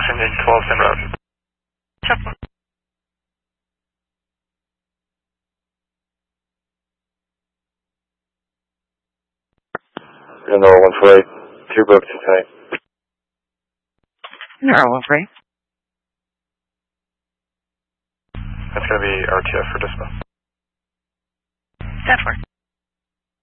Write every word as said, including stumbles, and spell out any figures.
engine twelve en route. Check. Nora one four eight, two booked tonight. Nora one four eight. That's going to be R T F for dispo. That works.